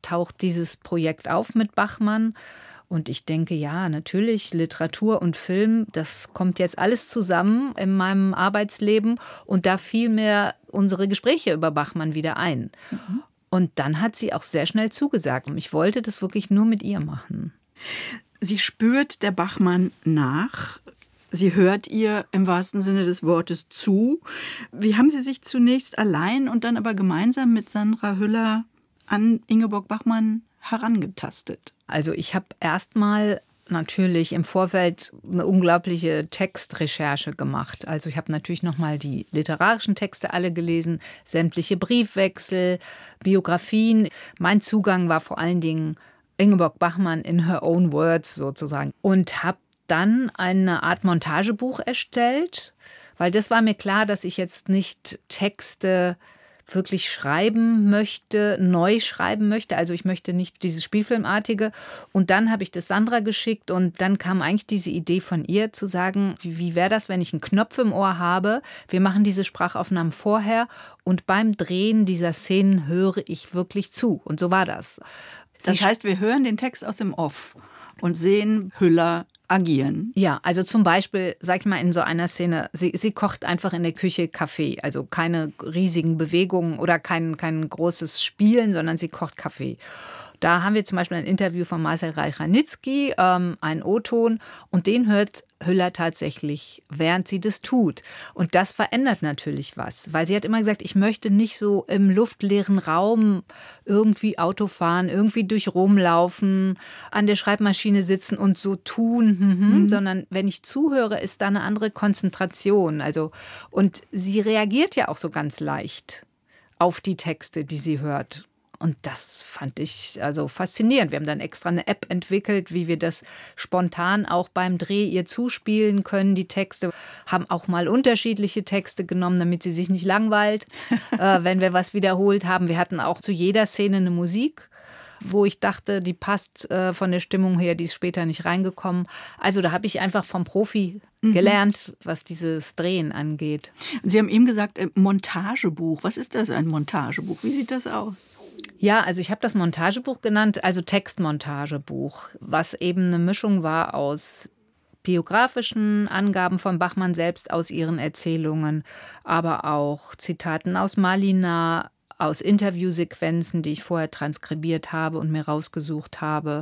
taucht dieses Projekt auf mit Bachmann. Und ich denke, ja, natürlich, Literatur und Film, das kommt jetzt alles zusammen in meinem Arbeitsleben. Und da fiel mir unsere Gespräche über Bachmann wieder ein. Und dann hat sie auch sehr schnell zugesagt. Und ich wollte das wirklich nur mit ihr machen. Sie spürt der Bachmann nach. Sie hört ihr im wahrsten Sinne des Wortes zu. Wie haben Sie sich zunächst allein und dann aber gemeinsam mit Sandra Hüller an Ingeborg Bachmann herangetastet? Also ich habe erstmal natürlich im Vorfeld eine unglaubliche Textrecherche gemacht. Also ich habe natürlich nochmal die literarischen Texte alle gelesen, sämtliche Briefwechsel, Biografien. Mein Zugang war vor allen Dingen Ingeborg Bachmann in her own words sozusagen. Und habe dann eine Art Montagebuch erstellt, weil das war mir klar, dass ich jetzt nicht Texte wirklich schreiben möchte, neu schreiben möchte. Also ich möchte nicht dieses Spielfilmartige. Und dann habe ich das Sandra geschickt und dann kam eigentlich diese Idee von ihr zu sagen, wie wäre das, wenn ich einen Knopf im Ohr habe? Wir machen diese Sprachaufnahmen vorher und beim Drehen dieser Szenen höre ich wirklich zu. Und so war das. Das heißt, wir hören den Text aus dem Off und sehen Hüller agieren. Ja, also zum Beispiel, sag ich mal, in so einer Szene, sie kocht einfach in der Küche Kaffee, also keine riesigen Bewegungen oder kein großes Spielen, sondern sie kocht Kaffee. Da haben wir zum Beispiel ein Interview von Marcel Reich-Ranitzky, einen O-Ton, und den hört Hüller tatsächlich, während sie das tut. Und das verändert natürlich was, weil sie hat immer gesagt, ich möchte nicht so im luftleeren Raum irgendwie Auto fahren, irgendwie durch Rom laufen, an der Schreibmaschine sitzen und so tun, sondern wenn ich zuhöre, ist da eine andere Konzentration. Also, und sie reagiert ja auch so ganz leicht auf die Texte, die sie hört. Und das fand ich also faszinierend. Wir haben dann extra eine App entwickelt, wie wir das spontan auch beim Dreh ihr zuspielen können. Die Texte haben auch mal unterschiedliche Texte genommen, damit sie sich nicht langweilt, wenn wir was wiederholt haben. Wir hatten auch zu jeder Szene eine Musik, wo ich dachte, die passt von der Stimmung her, die ist später nicht reingekommen. Also da habe ich einfach vom Profi gelernt, was dieses Drehen angeht. Sie haben eben gesagt, Montagebuch. Was ist das, ein Montagebuch? Wie sieht das aus? Ja, also ich habe das Montagebuch genannt, also Textmontagebuch, was eben eine Mischung war aus biografischen Angaben von Bachmann selbst aus ihren Erzählungen, aber auch Zitaten aus Malina, aus Interviewsequenzen, die ich vorher transkribiert habe und mir rausgesucht habe.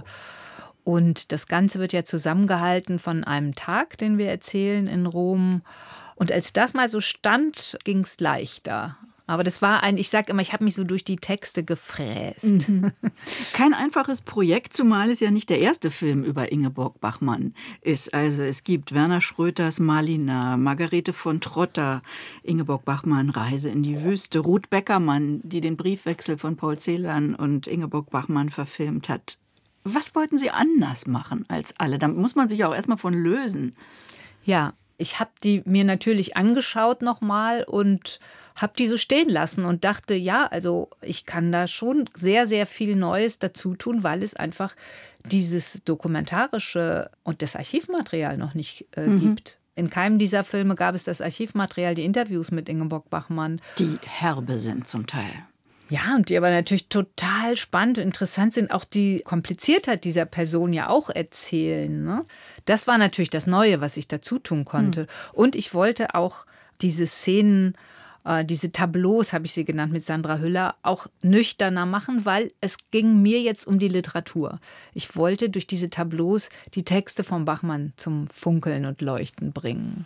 Und das Ganze wird ja zusammengehalten von einem Tag, den wir erzählen in Rom. Und als das mal so stand, ging es leichter. Aber das war ich sage immer, ich habe mich so durch die Texte gefräst. Kein einfaches Projekt, zumal es ja nicht der erste Film über Ingeborg Bachmann ist. Also es gibt Werner Schröters Malina, Margarete von Trotta, Ingeborg Bachmann, Reise in die Wüste, Ruth Beckermann, die den Briefwechsel von Paul Celan und Ingeborg Bachmann verfilmt hat. Was wollten Sie anders machen als alle? Da muss man sich auch erstmal von lösen. Ja, ich habe die mir natürlich angeschaut nochmal und habe die so stehen lassen und dachte, ja, also ich kann da schon sehr, sehr viel Neues dazu tun, weil es einfach dieses Dokumentarische und das Archivmaterial noch nicht gibt. In keinem dieser Filme gab es das Archivmaterial, die Interviews mit Ingeborg Bachmann. Die herbe sind zum Teil. Ja, und die aber natürlich total spannend und interessant sind, auch die Kompliziertheit dieser Person ja auch erzählen. Ne? Das war natürlich das Neue, was ich dazu tun konnte. Und ich wollte auch diese Szenen, diese Tableaus, habe ich sie genannt, mit Sandra Hüller, auch nüchterner machen, weil es ging mir jetzt um die Literatur. Ich wollte durch diese Tableaus die Texte von Bachmann zum Funkeln und Leuchten bringen.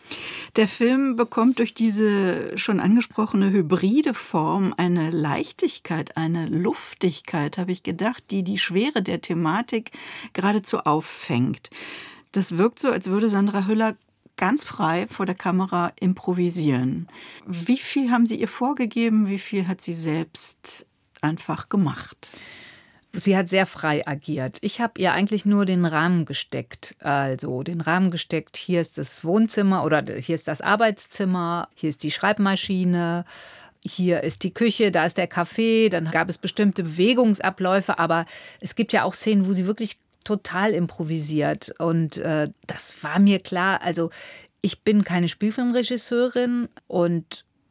Der Film bekommt durch diese schon angesprochene hybride Form eine Leichtigkeit, eine Luftigkeit, habe ich gedacht, die die Schwere der Thematik geradezu auffängt. Das wirkt so, als würde Sandra Hüller ganz frei vor der Kamera improvisieren. Wie viel haben Sie ihr vorgegeben? Wie viel hat sie selbst einfach gemacht? Sie hat sehr frei agiert. Ich habe ihr eigentlich nur den Rahmen gesteckt. Also den Rahmen gesteckt, hier ist das Wohnzimmer oder hier ist das Arbeitszimmer, hier ist die Schreibmaschine, hier ist die Küche, da ist der Kaffee. Dann gab es bestimmte Bewegungsabläufe, aber es gibt ja auch Szenen, wo sie wirklich total improvisiert. Und das war mir klar. Also ich bin keine Spielfilmregisseurin und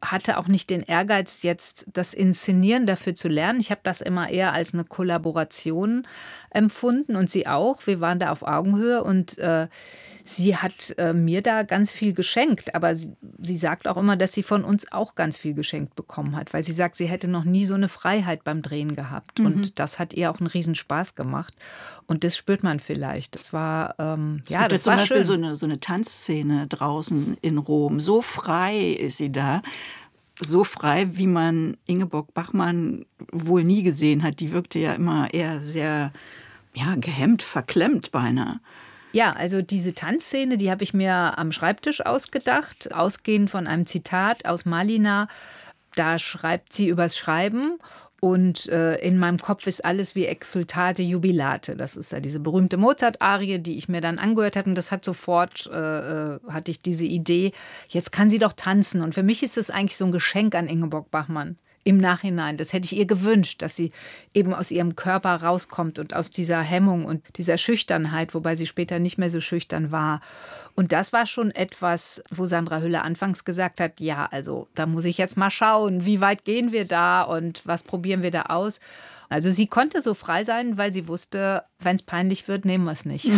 hatte auch nicht den Ehrgeiz, jetzt das Inszenieren dafür zu lernen. Ich habe das immer eher als eine Kollaboration empfunden und sie auch. Wir waren da auf Augenhöhe und sie hat mir da ganz viel geschenkt. Aber sie sagt auch immer, dass sie von uns auch ganz viel geschenkt bekommen hat, weil sie sagt, sie hätte noch nie so eine Freiheit beim Drehen gehabt. Und das hat ihr auch einen Riesenspaß gemacht. Und das spürt man vielleicht. Das war, ja, das war schön. Zum Beispiel so eine Tanzszene draußen in Rom. So frei ist sie da. So frei, wie man Ingeborg Bachmann wohl nie gesehen hat. Die wirkte ja immer eher sehr gehemmt, verklemmt beinahe. Ja, also diese Tanzszene, die habe ich mir am Schreibtisch ausgedacht, ausgehend von einem Zitat aus Malina. Da schreibt sie übers Schreiben und in meinem Kopf ist alles wie Exsultate Jubilate. Das ist ja diese berühmte Mozart-Arie, die ich mir dann angehört habe und das hat sofort, hatte ich diese Idee, jetzt kann sie doch tanzen. Und für mich ist das eigentlich so ein Geschenk an Ingeborg Bachmann. Im Nachhinein. Das hätte ich ihr gewünscht, dass sie eben aus ihrem Körper rauskommt und aus dieser Hemmung und dieser Schüchternheit, wobei sie später nicht mehr so schüchtern war. Und das war schon etwas, wo Sandra Hüller anfangs gesagt hat, ja, also da muss ich jetzt mal schauen, wie weit gehen wir da und was probieren wir da aus. Also sie konnte so frei sein, weil sie wusste, wenn es peinlich wird, nehmen wir es nicht.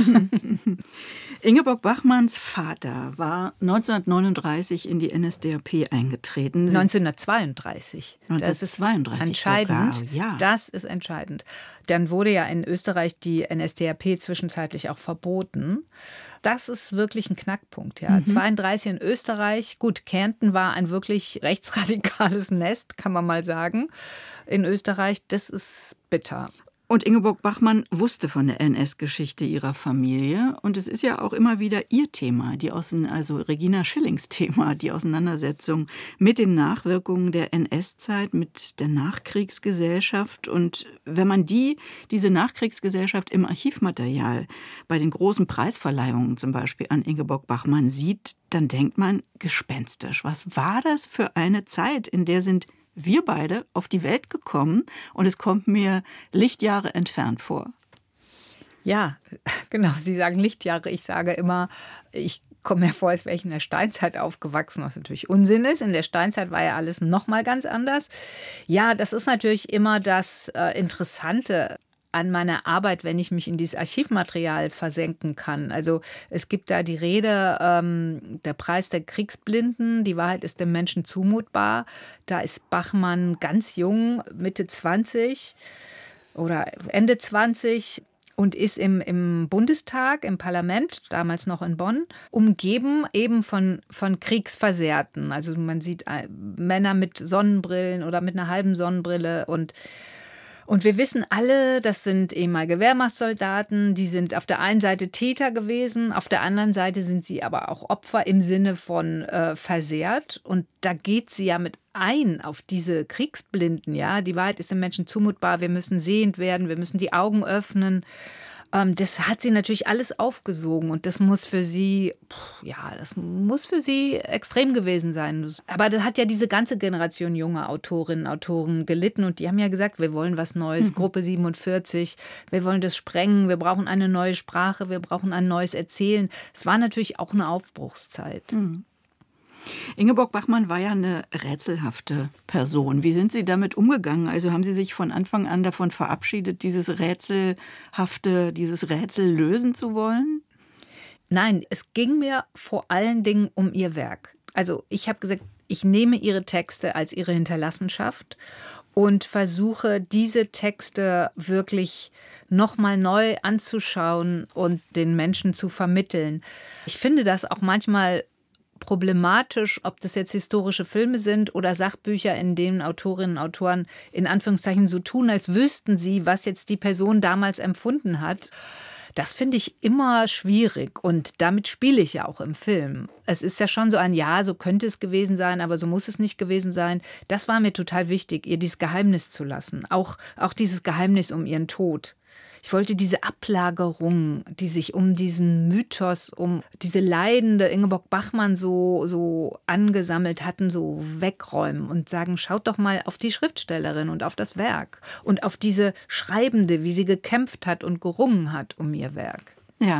Ingeborg Bachmanns Vater war 1939 in die NSDAP eingetreten. 1932. 1932 das ist entscheidend. Sogar, ja. Das ist entscheidend. Dann wurde ja in Österreich die NSDAP zwischenzeitlich auch verboten. Das ist wirklich ein Knackpunkt. Ja. 32 in Österreich. Gut, Kärnten war ein wirklich rechtsradikales Nest, kann man mal sagen. In Österreich, das ist bitter. Und Ingeborg Bachmann wusste von der NS-Geschichte ihrer Familie. Und es ist ja auch immer wieder ihr Thema, also Regina Schillings Thema, die Auseinandersetzung mit den Nachwirkungen der NS-Zeit, mit der Nachkriegsgesellschaft. Und wenn man diese Nachkriegsgesellschaft im Archivmaterial bei den großen Preisverleihungen zum Beispiel an Ingeborg Bachmann sieht, dann denkt man gespenstisch. Was war das für eine Zeit, in der sind wir beide auf die Welt gekommen und es kommt mir Lichtjahre entfernt vor. Ja, genau. Sie sagen Lichtjahre. Ich sage immer, ich komme mir vor, als wäre ich in der Steinzeit aufgewachsen, was natürlich Unsinn ist. In der Steinzeit war ja alles noch mal ganz anders. Ja, das ist natürlich immer das Interessante an meiner Arbeit, wenn ich mich in dieses Archivmaterial versenken kann. Also es gibt da die Rede, der Preis der Kriegsblinden, die Wahrheit ist dem Menschen zumutbar. Da ist Bachmann ganz jung, Mitte 20 oder Ende 20 und ist im Bundestag, im Parlament, damals noch in Bonn, umgeben eben von Kriegsversehrten. Also man sieht Männer mit Sonnenbrillen oder mit einer halben Sonnenbrille und wir wissen alle, das sind ehemalige Wehrmachtssoldaten, die sind auf der einen Seite Täter gewesen, auf der anderen Seite sind sie aber auch Opfer im Sinne von versehrt. Und da geht sie ja mit ein auf diese Kriegsblinden. Ja? Die Wahrheit ist dem Menschen zumutbar, wir müssen sehend werden, wir müssen die Augen öffnen. Das hat sie natürlich alles aufgesogen und das muss für sie, extrem gewesen sein. Aber da hat ja diese ganze Generation junger Autorinnen, Autoren gelitten und die haben ja gesagt, wir wollen was Neues, Gruppe 47, wir wollen das sprengen, wir brauchen eine neue Sprache, wir brauchen ein neues Erzählen. Es war natürlich auch eine Aufbruchszeit. Ingeborg Bachmann war ja eine rätselhafte Person. Wie sind Sie damit umgegangen? Also haben Sie sich von Anfang an davon verabschiedet, dieses Rätsel lösen zu wollen? Nein, es ging mir vor allen Dingen um ihr Werk. Also ich habe gesagt, ich nehme ihre Texte als ihre Hinterlassenschaft und versuche, diese Texte wirklich nochmal neu anzuschauen und den Menschen zu vermitteln. Ich finde das auch manchmal problematisch, ob das jetzt historische Filme sind oder Sachbücher, in denen Autorinnen und Autoren in Anführungszeichen so tun, als wüssten sie, was jetzt die Person damals empfunden hat. Das finde ich immer schwierig und damit spiele ich ja auch im Film. Es ist ja schon so so könnte es gewesen sein, aber so muss es nicht gewesen sein. Das war mir total wichtig, ihr dieses Geheimnis zu lassen. Auch dieses Geheimnis um ihren Tod. Ich wollte diese Ablagerung, die sich um diesen Mythos, um diese leidende Ingeborg Bachmann so angesammelt hatten, so wegräumen und sagen, schaut doch mal auf die Schriftstellerin und auf das Werk und auf diese Schreibende, wie sie gekämpft hat und gerungen hat um ihr Werk. Ja.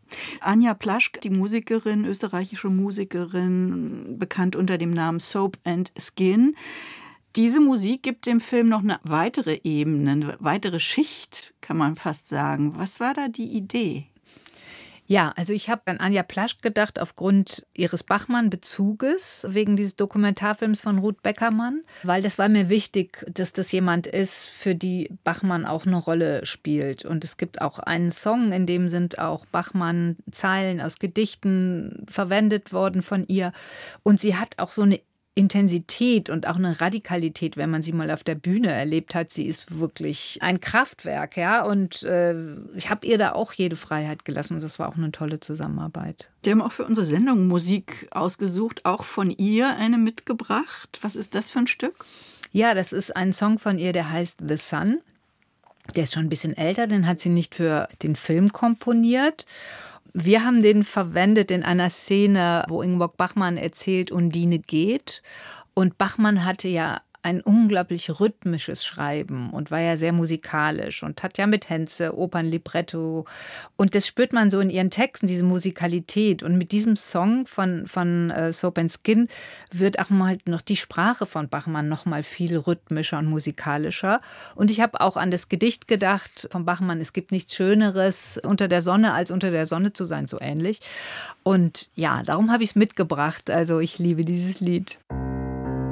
Anja Plaschke, die Musikerin, österreichische Musikerin, bekannt unter dem Namen Soap and Skin. Diese Musik gibt dem Film noch eine weitere Ebene, eine weitere Schicht, kann man fast sagen. Was war da die Idee? Ja, also ich habe an Anja Plaschke gedacht aufgrund ihres Bachmann-Bezuges, wegen dieses Dokumentarfilms von Ruth Beckermann, weil das war mir wichtig, dass das jemand ist, für die Bachmann auch eine Rolle spielt. Und es gibt auch einen Song, in dem sind auch Bachmann-Zeilen aus Gedichten verwendet worden von ihr. Und sie hat auch so eine Intensität und auch eine Radikalität, wenn man sie mal auf der Bühne erlebt hat. Sie ist wirklich ein Kraftwerk, ja. Und ich habe ihr da auch jede Freiheit gelassen und das war auch eine tolle Zusammenarbeit. Wir haben auch für unsere Sendung Musik ausgesucht, auch von ihr eine mitgebracht. Was ist das für ein Stück? Ja, das ist ein Song von ihr, der heißt The Sun. Der ist schon ein bisschen älter, den hat sie nicht für den Film komponiert. Wir haben den verwendet in einer Szene, wo Ingeborg Bachmann erzählt, Undine geht. Und Bachmann hatte ja ein unglaublich rhythmisches Schreiben und war ja sehr musikalisch und hat ja mit Henze Opernlibretto. Und das spürt man so in ihren Texten, diese Musikalität. Und mit diesem Song von Soap and Skin wird auch mal noch die Sprache von Bachmann noch mal viel rhythmischer und musikalischer. Und ich habe auch an das Gedicht gedacht von Bachmann, es gibt nichts Schöneres unter der Sonne, als unter der Sonne zu sein, so ähnlich. Und ja, darum habe ich es mitgebracht. Also ich liebe dieses Lied.